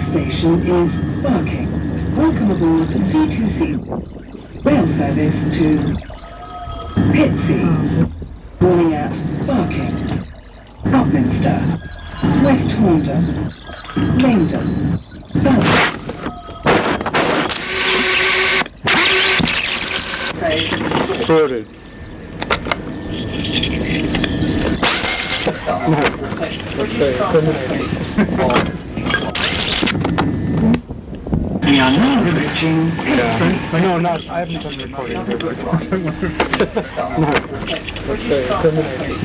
station is Barking. Welcome aboard C2C. Rail service to Pitsea. Boarding at Barking, Upminster, West Horndon, Langdon, Balfour. Sorted. No. Okay, We are now approaching. yeah. No, not. I haven't done recording. No. Okay, terminating.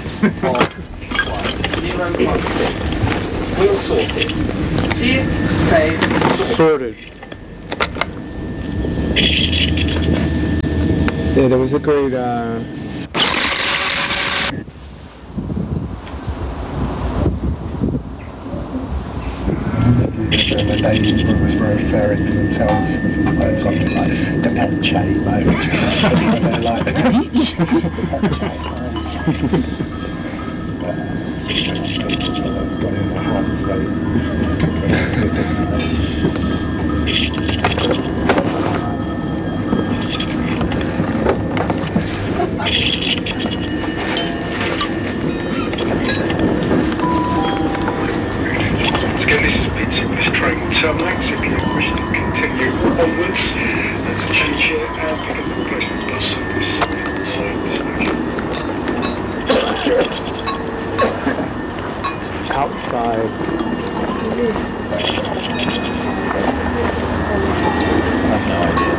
We'll sort it. See it, save, Sorted. Yeah, there was a great, the lady was referring to themselves as something like the Peche mode. They're like the Terminal exit, if you wish to continue onwards, let's change here and pick up the replacement bus service. outside. I have no idea.